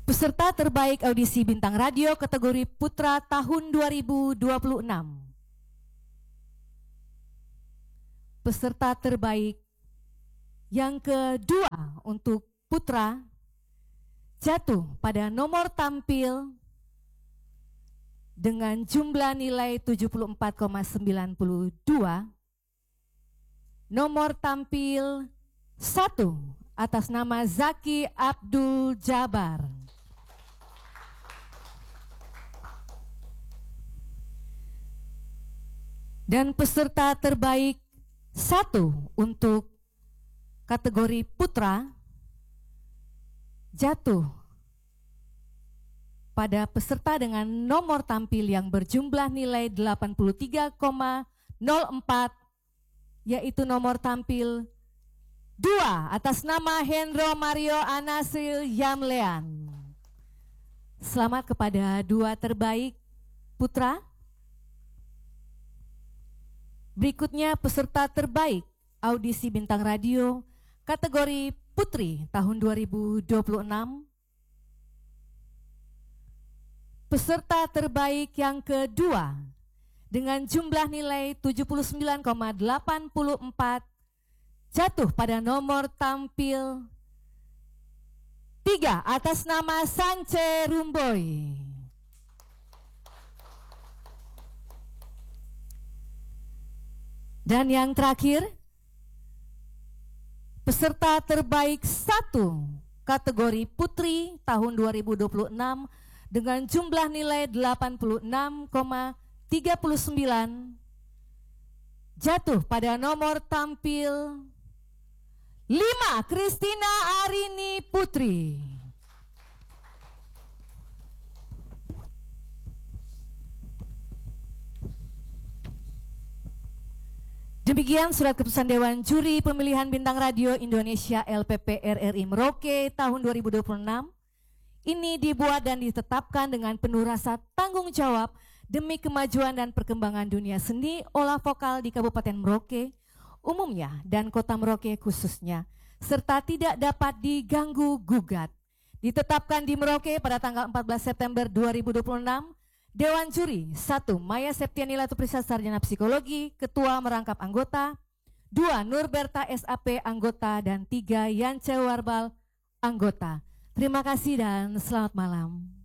Peserta terbaik audisi Bintang Radio kategori Putra tahun 2026. Peserta terbaik yang kedua untuk Putra jatuh pada nomor tampil dengan jumlah nilai 74,92. Nomor tampil 1 atas nama Zaki Abdul Jabar. Dan peserta terbaik 1 untuk kategori Putra jatuh pada peserta dengan nomor tampil yang berjumlah nilai 83,04, yaitu nomor tampil 2 atas nama Hendro Mario Anasil Yamlean. Selamat kepada 2 terbaik Putra. Berikutnya peserta terbaik audisi Bintang Radio kategori Putri tahun 2026. Peserta terbaik yang kedua dengan jumlah nilai 79,84 jatuh pada nomor tampil 3 atas nama Sance Rumboy. Dan yang terakhir, peserta terbaik 1 kategori Putri tahun 2026 dengan jumlah nilai 86,39 jatuh pada nomor tampil 5 Christina Arini Putri. Demikian surat keputusan Dewan Juri Pemilihan Bintang Radio Indonesia LPP RRI Merauke tahun 2026. Ini dibuat dan ditetapkan dengan penuh rasa tanggung jawab demi kemajuan dan perkembangan dunia seni olah vokal di Kabupaten Merauke umumnya dan Kota Merauke khususnya, serta tidak dapat diganggu gugat. Ditetapkan di Merauke pada tanggal 14 September 2026. Dewan Juri 1. Maya Septiani Latuprisa Sarjana Psikologi, Ketua merangkap anggota. 2. Nurberta SAP anggota, dan 3. Yance Warbal anggota. Terima kasih dan selamat malam.